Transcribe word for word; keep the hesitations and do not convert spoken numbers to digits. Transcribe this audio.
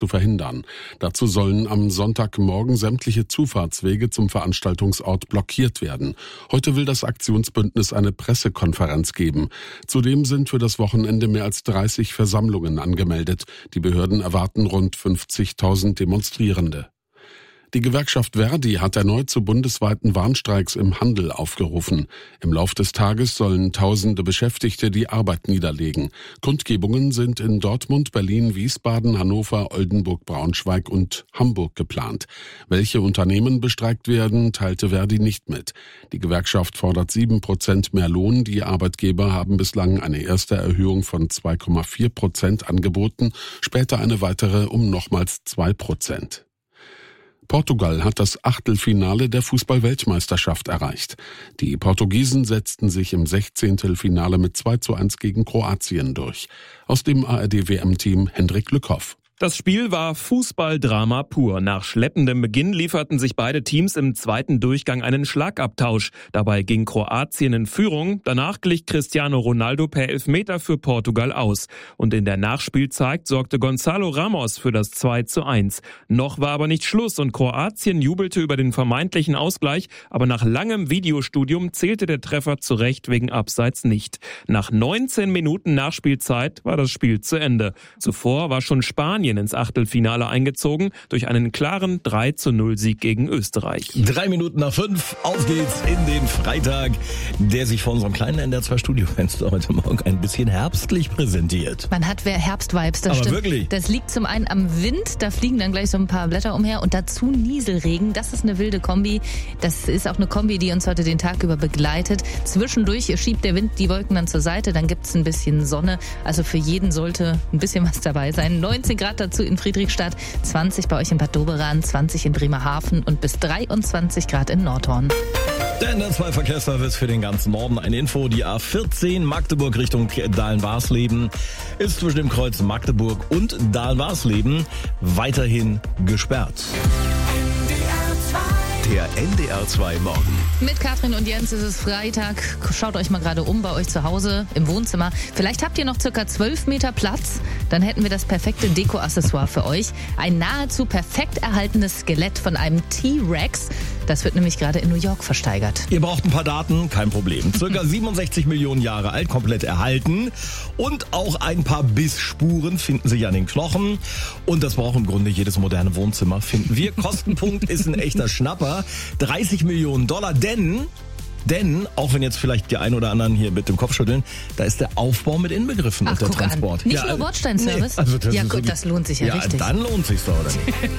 zu verhindern. Dazu sollen am Sonntagmorgen sämtliche Zufahrtswege zum Veranstaltungsort blockiert werden. Heute will das Aktionsbündnis eine Pressekonferenz geben. Zudem sind für das Wochenende mehr als dreißig Versammlungen angemeldet. Die Behörden erwarten rund fünfzigtausend Demonstrierende. Die Gewerkschaft Verdi hat erneut zu bundesweiten Warnstreiks im Handel aufgerufen. Im Lauf des Tages sollen tausende Beschäftigte die Arbeit niederlegen. Kundgebungen sind in Dortmund, Berlin, Wiesbaden, Hannover, Oldenburg, Braunschweig und Hamburg geplant. Welche Unternehmen bestreikt werden, teilte Verdi nicht mit. Die Gewerkschaft fordert sieben Prozent mehr Lohn. Die Arbeitgeber haben bislang eine erste Erhöhung von zwei Komma vier Prozent angeboten, später eine weitere um nochmals zwei Prozent. Portugal hat das Achtelfinale der Fußball-Weltmeisterschaft erreicht. Die Portugiesen setzten sich im Sechzehntelfinale mit zwei zu eins gegen Kroatien durch. Aus dem A R D-W M-Team Hendrik Lückhoff. Das Spiel war Fußballdrama pur. Nach schleppendem Beginn lieferten sich beide Teams im zweiten Durchgang einen Schlagabtausch. Dabei ging Kroatien in Führung. Danach glich Cristiano Ronaldo per Elfmeter für Portugal aus. Und in der Nachspielzeit sorgte Gonzalo Ramos für das zwei zu eins. Noch war aber nicht Schluss und Kroatien jubelte über den vermeintlichen Ausgleich. Aber nach langem Videostudium zählte der Treffer zu Recht wegen Abseits nicht. Nach neunzehn Minuten Nachspielzeit war das Spiel zu Ende. Zuvor war schon Spanien ins Achtelfinale eingezogen durch einen klaren drei zu null Sieg gegen Österreich. Drei Minuten nach fünf, auf geht's in den Freitag, der sich vor unserem kleinen N D R zwei Studiofenster heute Morgen ein bisschen herbstlich präsentiert. Man hat Herbstvibes, das Aber stimmt. wirklich? Das liegt zum einen am Wind, da fliegen dann gleich so ein paar Blätter umher und dazu Nieselregen. Das ist eine wilde Kombi. Das ist auch eine Kombi, die uns heute den Tag über begleitet. Zwischendurch schiebt der Wind die Wolken dann zur Seite, dann gibt's ein bisschen Sonne. Also für jeden sollte ein bisschen was dabei sein. neunzehn Grad dazu in Friedrichstadt, zwanzig bei euch in Bad Doberan, zwanzig in Bremerhaven und bis dreiundzwanzig Grad in Nordhorn. Der N D R zwei Verkehrsservice für den ganzen Norden. Eine Info, die A vierzehn Magdeburg Richtung Dahlen-Warsleben ist zwischen dem Kreuz Magdeburg und Dahlen-Warsleben weiterhin gesperrt. Der N D R zwei Morgen. Mit Katrin und Jens ist es Freitag. Schaut euch mal gerade um bei euch zu Hause im Wohnzimmer. Vielleicht habt ihr noch circa zwölf Meter Platz. Dann hätten wir das perfekte Deko-Accessoire für euch. Ein nahezu perfekt erhaltenes Skelett von einem T-Rex. Das wird nämlich gerade in New York versteigert. Ihr braucht ein paar Daten, kein Problem. Circa siebenundsechzig Millionen Jahre alt, komplett erhalten. Und auch ein paar Bissspuren finden sich an den Knochen. Und das braucht im Grunde jedes moderne Wohnzimmer, finden wir. Kostenpunkt ist ein echter Schnapper. dreißig Millionen Dollar, denn... Denn, auch wenn jetzt vielleicht die ein oder anderen hier mit dem Kopf schütteln, da ist der Aufbau mit inbegriffen Ach, und der guck Transport. An. Nicht ja, nur Bordsteinservice? Nee, also das ja ist gut, wirklich, das lohnt sich ja, ja richtig. Ja, dann lohnt sich's doch, oder nicht?